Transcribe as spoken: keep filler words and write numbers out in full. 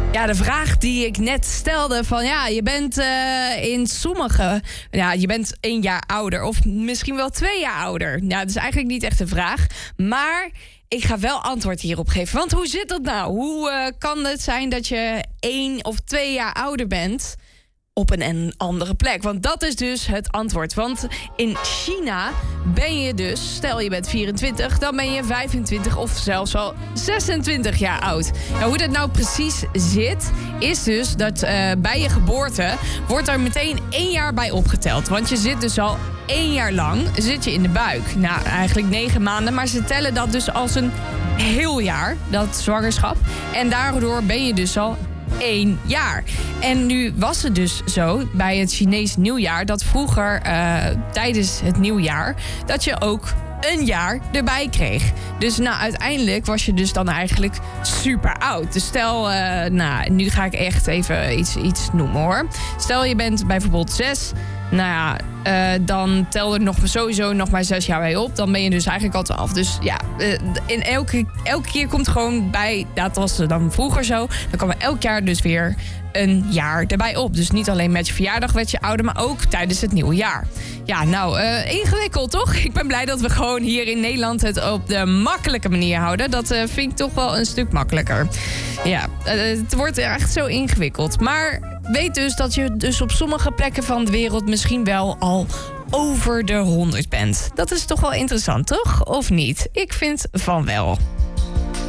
Ja, de vraag die ik net stelde van ja, je bent uh, in sommige... Ja, je bent één jaar ouder of misschien wel twee jaar ouder. Ja, dat is eigenlijk niet echt een vraag. Maar ik ga wel antwoord hierop geven. Want hoe zit dat nou? Hoe uh, kan het zijn dat je één of twee jaar ouder bent op een, een andere plek? Want dat is dus het antwoord. Want in China ben je dus, stel je bent vierentwintig... dan ben je vijfentwintig of zelfs al zesentwintig jaar oud. Nou, hoe dat nou precies zit, is dus dat uh, bij je geboorte wordt er meteen één jaar bij opgeteld. Want je zit dus al één jaar lang zit je in de buik. Nou, eigenlijk negen maanden, maar ze tellen dat dus als een heel jaar, dat zwangerschap. En daardoor ben je dus al één jaar. En nu was het dus zo bij het Chinees nieuwjaar dat vroeger uh, tijdens het nieuwjaar dat je ook een jaar erbij kreeg. Dus nou, uiteindelijk was je dus dan eigenlijk super oud. Dus stel, uh, nou, nu ga ik echt even iets, iets noemen hoor. Stel je bent bijvoorbeeld zes. Nou ja, uh, dan tel er nog sowieso nog maar zes jaar bij op. Dan ben je dus eigenlijk al twaalf. Dus ja, uh, in elke, elke keer komt gewoon bij... Dat was dan vroeger zo. Dan kwam er elk jaar dus weer een jaar erbij op. Dus niet alleen met je verjaardag werd je ouder, maar ook tijdens het nieuwe jaar. Ja, nou, uh, ingewikkeld toch? Ik ben blij dat we gewoon hier in Nederland het op de makkelijke manier houden. Dat uh, vind ik toch wel een stuk makkelijker. Ja, uh, het wordt echt zo ingewikkeld. Maar weet dus dat je dus op sommige plekken van de wereld misschien wel al over de honderd bent. Dat is toch wel interessant, toch? Of niet? Ik vind van wel.